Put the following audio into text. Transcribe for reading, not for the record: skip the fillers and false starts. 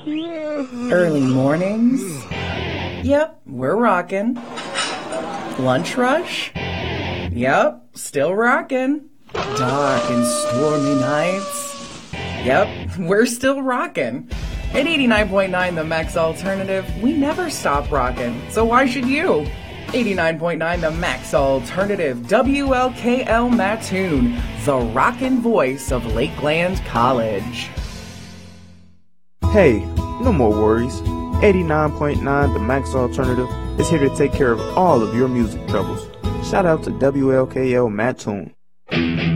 Early mornings? Yep, we're rockin'. Lunch rush? Yep, still rockin'. Dark and stormy nights? Yep, we're still rockin'. At 89.9 The Max Alternative, we never stop rockin', so why should you? 89.9 The Max Alternative, WLKL Mattoon, the rockin' voice of Lakeland College. Hey, no more worries. 89.9 The Max Alternative is here to take care of all of your music troubles. Shout out to WLKL Mattoon.